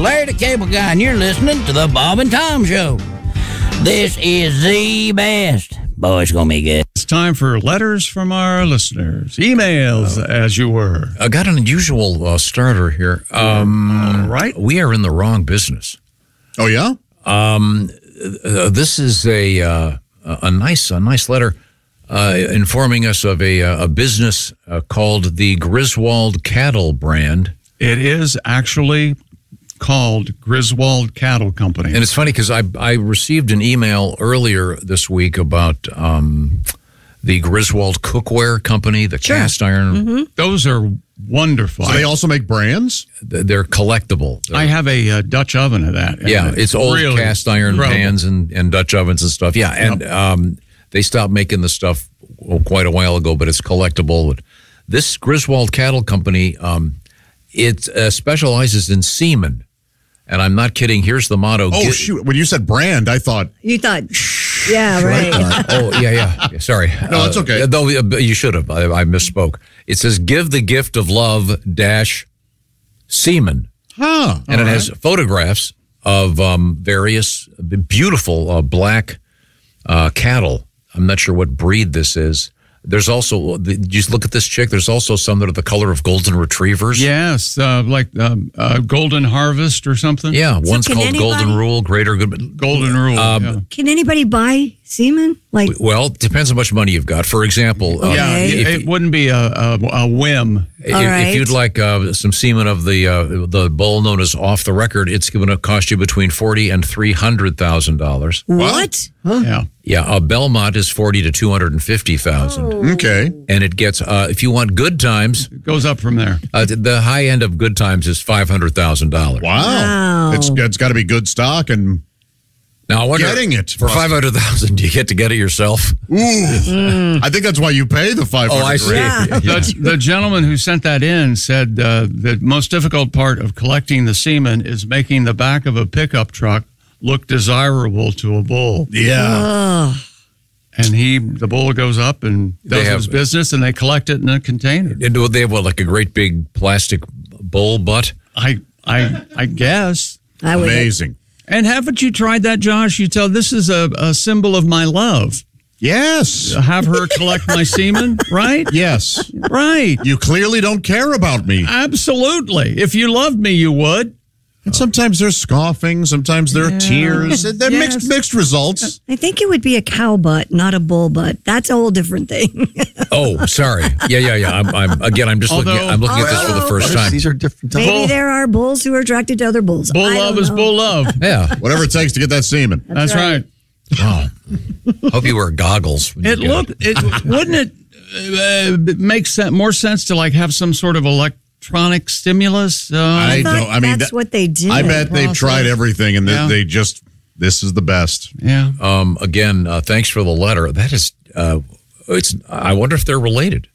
Larry the Cable Guy, and you're listening to the Bob and Tom Show. This is the best. Boy, it's going to be good. It's time for letters from our listeners. Emails, as you were. I got an unusual starter here. All right. We are in the wrong business. Oh, yeah? This is a nice letter informing us of a business called the Griswold Cattle Brand. It is actually called Griswold Cattle Company. And it's funny because I received an email earlier this week about the Griswold Cookware Company, the cast iron. Mm-hmm. Those are wonderful. So they also make brands? They're collectible. I have a Dutch oven of that. Yeah, it's old really cast iron incredible. pans and Dutch ovens and stuff. Yeah, and they stopped making the stuff quite a while ago, but it's collectible. This Griswold Cattle Company, it specializes in semen. And I'm not kidding. Here's the motto. Oh, shoot. When you said brand, I thought... You thought, yeah, right. Oh, yeah. Sorry. No, that's okay. Though you should have. I misspoke. It says, give the gift of love - semen. Huh. And it has photographs of various beautiful black cattle. I'm not sure what breed this is. There's also, you look at this chick, there's also some that are the color of golden retrievers. Yes, like Golden Harvest or something. Yeah, one's called anybody- Golden Rule, Greater Good. Golden Rule. Yeah. Can anybody buy semen? Like, Well, it depends how much money you've got. For example, Yeah, Okay. it wouldn't be a whim. if you'd like some semen of the bull known as Off the Record, it's going to cost you between $40,000 and $300,000. what? Yeah. Yeah, Belmont is $40,000 to $250,000, Okay. and it gets if you want good times, It goes up from there. the high end of good times is $500,000. Wow. Wow. It's got to be good stock and... Now I wonder, Getting it for $500,000, do you get to get it yourself? I think that's why you pay the $500,000. Oh, I see. Yeah. The gentleman who sent that in said the most difficult part of collecting the semen is making the back of a pickup truck look desirable to a bull. Yeah. And the bull goes up and does his business, and they collect it in a container. Do they have like a great big plastic bull butt? I guess. I would. Amazing. And haven't you tried that, Josh? You tell this is a symbol of my love. Yes. Have her collect my semen, right? Yes. Right. You clearly don't care about me. Absolutely. If you loved me, you would. And sometimes they're scoffing. Sometimes they're tears. They're Yes. mixed results. I think it would be a cow butt, not a bull butt. That's a whole different thing. Oh, sorry. Yeah. I'm just looking. I'm looking at this for the first time. These are different types. Maybe there are bulls who are attracted to other bulls. Bull I love don't is know. bull love. Yeah. Whatever it takes to get that semen. That's right. Wow. Hope you wear goggles. When you do Wouldn't it make more sense to like have some sort of electronic stimulus? I thought don't. I mean, that's what they did. I bet they've tried everything, and Yeah. they just. This is the best. Yeah. Again, thanks for the letter. That is, I wonder if they're related.